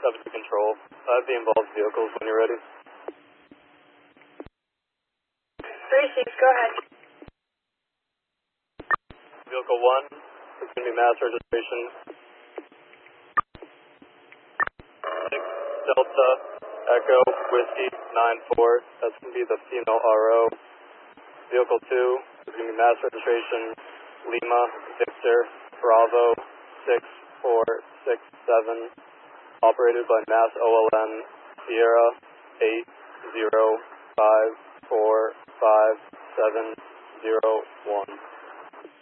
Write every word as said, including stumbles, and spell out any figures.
seven to control. I have the involved vehicles when you're ready. three six, go ahead. Vehicle one is going to be mass registration. six Delta Echo Whiskey nine four. That's going to be the female R O. Vehicle two is going to be mass registration Lima Victor Bravo six four six seven. Operated by Mass O L M Sierra eight zero five four five seven zero one.